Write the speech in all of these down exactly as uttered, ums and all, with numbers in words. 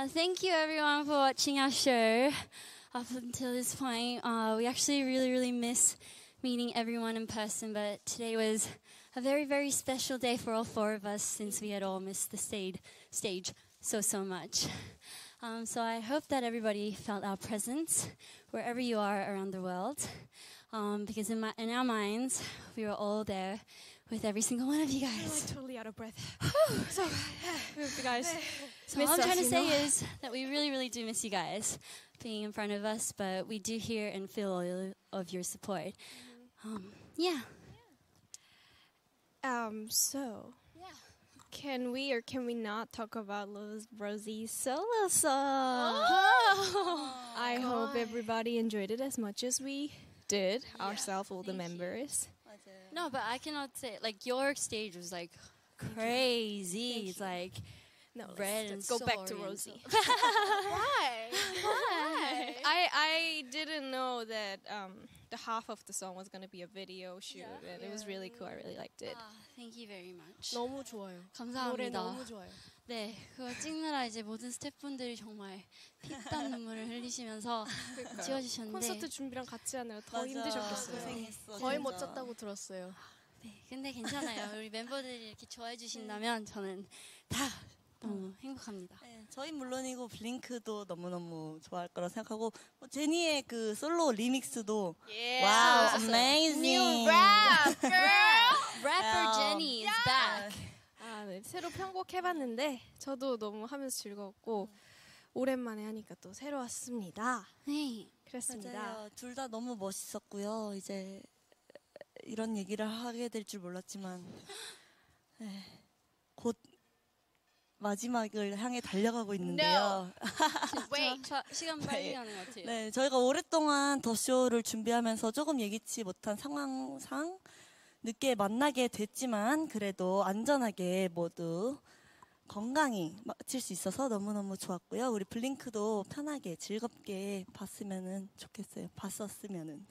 Uh, thank you everyone for watching our show up until this point. Uh, we actually really, really miss meeting everyone in person, but today was a very, very special day for all four of us since we had all missed the stage, stage so, so much. Um, so I hope that everybody felt our presence wherever you are around the world, um, because in, my, in our minds, we were all there with every single one of you guys. I'm like totally out of breath. So, you guys. So all I'm trying to say is that we really, really do miss you guys being in front of us, but we do hear and feel all of your support. Mm-hmm. Um, yeah. Um. So. Yeah. Can we or can we not talk about Rose Rosie's solo song? Oh. I God. hope everybody enjoyed it as much as we did, yeah. ourselves, all the members. No, but I cannot say, like, your stage was, like, crazy. It's, like, no, red let's, let's and go back to soaring. Rosie. Why? Why? I I didn't know that um, the half of the song was going to be a video shoot, Yeah. and it was really cool. I really liked it. Ah, thank you very much. 너무 좋아요. 감사합니다. 노래 너무 좋아요. 네, 그거 찍느라 이제 모든 스태프분들이 정말 피땀 눈물을 흘리시면서 찍어주셨는데 콘서트 준비랑 같이 하느라 더 맞아. 힘드셨겠어요. 고생했어. 거의 진짜. 못 잤다고 들었어요. 네, 근데 괜찮아요. 우리 멤버들이 이렇게 좋아해 주신다면 저는 다 너무 행복합니다. 네, 저희 물론이고 블링크도 너무너무 좋아할 거라 생각하고 뭐 제니의 그 솔로 리믹스도 와우, amazing. rap, girl! Rapper Yeah. Jenny is back. 아, 네. 새로 편곡해봤는데 저도 너무 하면서 즐거웠고 오랜만에 하니까 또 새로웠습니다. 네. 그랬습니다. 맞아요. 둘 다 너무 멋있었고요. 이제 이런 얘기를 하게 될 줄 몰랐지만 네, 곧 마지막을 향해 달려가고 있는데요. Wait. 저, 시간 빨리 가는 것 같아요. 네, 저희가 오랫동안 더 쇼를 준비하면서 조금 예기치 못한 상황상 늦게 만나게 됐지만 그래도 안전하게 모두 건강히 마칠 수 있어서 너무너무 좋았고요. 우리 블링크도 편하게 즐겁게 봤으면 좋겠어요. 봤었으면은.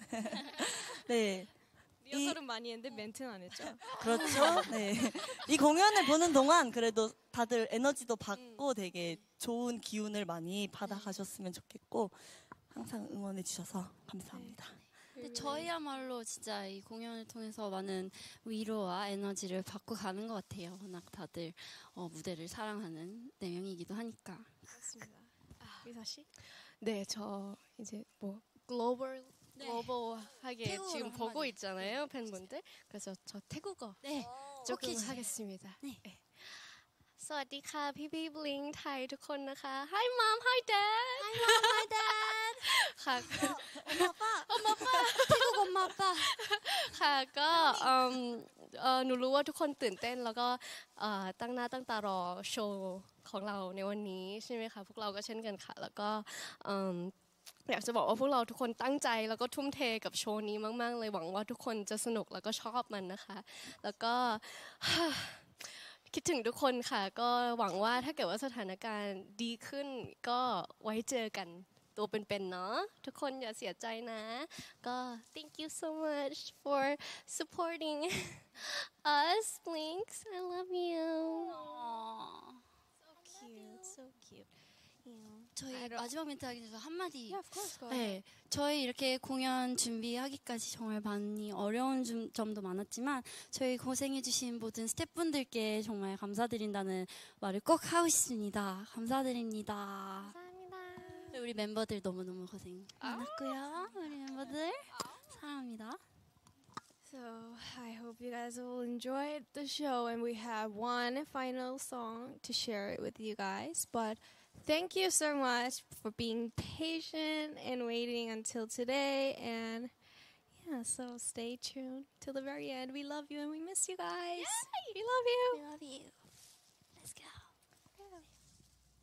네. 리허설은 많이 했는데 멘트는 안 했죠. 그렇죠. 네. 이 공연을 보는 동안 그래도 다들 에너지도 받고 되게 좋은 기운을 많이 받아가셨으면 좋겠고 항상 응원해 주셔서 감사합니다. 근데 저희야말로 진짜 이 공연을 통해서 많은 위로와 에너지를 받고 가는 것 같아요. 워낙 다들 어, 무대를 사랑하는 네 명이기도 하니까. 맞습니다. 아, 의사 씨? 네, 저 이제 뭐 글로벌 네. 글로벌하게 태국어로 지금 한마디. 보고 있잖아요, 팬분들. 그래서 저 태국어 네. 조금 오케이. 하겠습니다. 네. สวัสดีค่ะพี่พี่บลิงไทยทุกคนนะคะ Hi mom Hi dad Hi mom, hi dad. ค่ะ 엄마 아빠. 태국 엄마 아빠. ค่ะก็เอิ่มเอ่อหนูรู้ว่าทุกคนตื่นเต้นแล้วก็เอ่อตั้งหน้าตั้งตารอโชว์ของเราในวันนี้ใช่ไหมคะพวกเราก็เช่นกันค่ะแล้วก็เอิ่มอยากจะบอกว่าพวกเราทุกคนตั้งใจแล้วก็ทุ่มเทกับโชว์นี้มากๆเลยหวังว่าทุกคนจะสนุกแล้วก็ชอบมันนะคะแล้วก็ คิดถึงทุกคนค่ะก็หวังว่าถ้าเกิดว่าสถานการณ์ดีขึ้นก็ไว้เจอกันตัวเป็นๆเนาะทุกคนอย่าเสียใจนะก็ thank you so much for supporting us Blinks I love you 어, So cute, so cute. 저희 마지막 멘트 하기 전에 한마디. Yeah, of course. Go ahead. 네, 저희 이렇게 공연 준비하기까지 정말 많이 어려운 점, 점도 많았지만 저희 고생해주신 모든 스태프분들께 정말 감사드린다는 말을 꼭 하고 싶습니다. 감사드립니다. 감사합니다. 우리 멤버들 너무너무 고생 많았고요. 우리 멤버들 사랑합니다. So I hope you guys will enjoy the show, and we have one final song to share it with you guys. But thank you so much for being patient and waiting until today. And yeah, so stay tuned till the very end. We love you and we miss you guys. We love you. We love you.